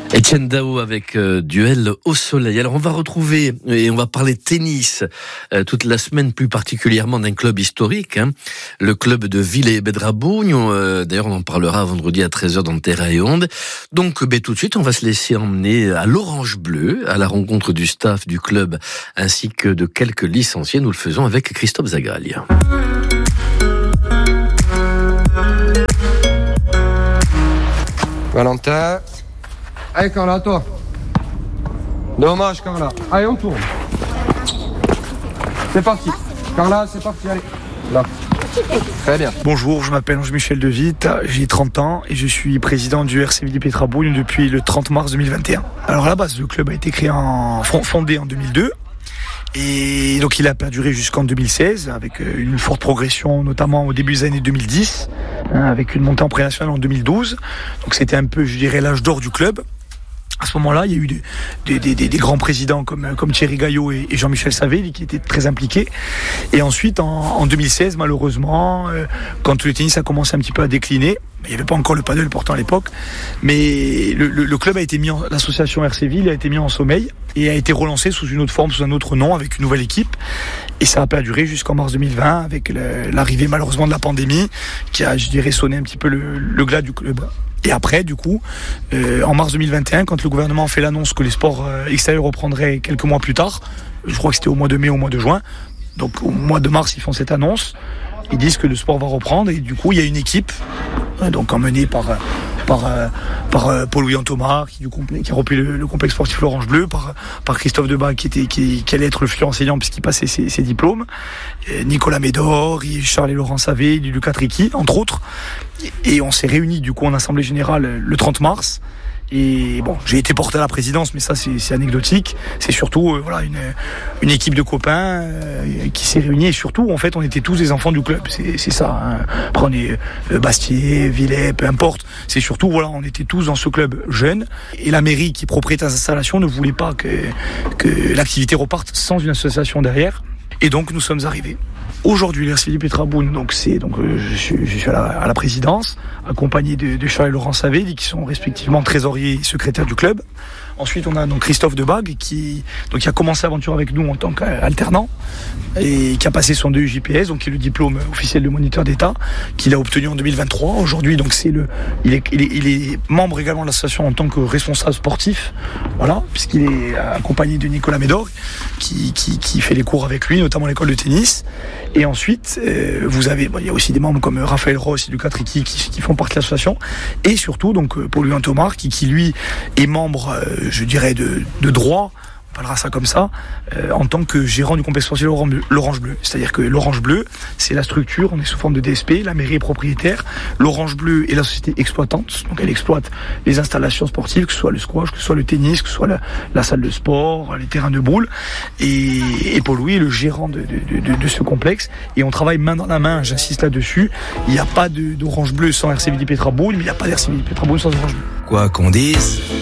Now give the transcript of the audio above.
Etienne Dao avec Duel au soleil. Alors on va retrouver et on va parler tennis toute la semaine, plus particulièrement d'un club historique, le club de Villers-Bedrabougnes. D'ailleurs on en parlera vendredi à 13h dans Terra et Onde. Donc tout de suite on va se laisser emmener à l'Orange Bleu, à la rencontre du staff du club ainsi que de quelques licenciés. Nous le faisons avec Christophe Zagral. Valentin. Allez Carla, toi. Dommage Carla. Allez, on tourne. C'est parti. Carla, c'est parti, allez. Là. Très bien. Bonjour, je m'appelle Ange-Michel De Witt, j'ai 30 ans et je suis président du RC Villers-Bedrabougnes depuis le 30 mars 2021. Alors à la base, le club a été fondé en 2002. Et donc il a perduré jusqu'en 2016 avec une forte progression, notamment au début des années 2010, avec une montée en pré-nationale en 2012. Donc c'était un peu, je dirais, l'âge d'or du club. À ce moment-là, il y a eu des grands présidents comme Thierry Gaillot et Jean-Michel Savelli qui étaient très impliqués. Et ensuite, en 2016, malheureusement, quand le tennis a commencé un petit peu à décliner, il n'y avait pas encore le paddle pourtant à l'époque, mais le club a été l'association RC-Ville a été mis en sommeil et a été relancé sous une autre forme, sous un autre nom, avec une nouvelle équipe. Et ça a perduré jusqu'en mars 2020 avec l'arrivée malheureusement de la pandémie qui a, je dirais, sonné un petit peu le glas du club. Et après, du coup, en mars 2021, quand le gouvernement a fait l'annonce que les sports extérieurs reprendraient quelques mois plus tard, je crois que c'était au mois de mai, au mois de juin, donc au mois de mars, ils font cette annonce, ils disent que le sport va reprendre, et du coup, il y a une équipe, donc emmenée par Paul-Louis Thomas, qui a repris le complexe sportif l'Orange Bleu, par Christophe Debac, qui allait être le futur enseignant puisqu'il passait ses diplômes, Nicolas Médor, Charles et Laurent Savé, Lucas Tricky, entre autres. Et on s'est réunis du coup en assemblée générale le 30 mars. Et bon, j'ai été porté à la présidence, mais ça c'est anecdotique. C'est surtout une équipe de copains qui s'est réunie, et surtout en fait on était tous des enfants du club. C'est ça. Après on est Bastier, Villers, peu importe. C'est surtout on était tous dans ce club jeune. Et la mairie qui est propriétaire des installations ne voulait pas que l'activité reparte sans une association derrière. Et donc nous sommes arrivés. Aujourd'hui, l'RC Villers-Bedrabougnes, je suis à la présidence, accompagné de Charles et Laurent Savelli, qui sont respectivement trésoriers et secrétaires du club. Ensuite, on a donc Christophe Debac, qui a commencé l'aventure avec nous en tant qu'alternant, et qui a passé son DEJPS, donc qui est le diplôme officiel de moniteur d'État, qu'il a obtenu en 2023. Aujourd'hui, donc il est membre également de l'association en tant que responsable sportif, puisqu'il est accompagné de Nicolas Médor, qui fait les cours avec lui, notamment l'école de tennis. Et ensuite, il y a aussi des membres comme Raphaël Ross et Lucas Tricky qui font partie de l'association. Et surtout, donc, Paul-Louis Thomas, qui lui est membre, je dirais, de droit, on parlera ça comme ça, en tant que gérant du complexe sportif l'Orange Bleu. C'est-à-dire que l'Orange Bleu, c'est la structure, on est sous forme de DSP, la mairie est propriétaire, l'Orange Bleu est la société exploitante, donc elle exploite les installations sportives, que ce soit le squash, que ce soit le tennis, que ce soit la salle de sport, les terrains de boules, et Paul-Louis est le gérant de ce complexe, et on travaille main dans la main, j'insiste là-dessus. Il n'y a pas d'Orange Bleu sans RC Villers-Bedrabougnes, mais il n'y a pas d'RC Villers-Bedrabougnes sans Orange Bleu. Quoi qu'on dise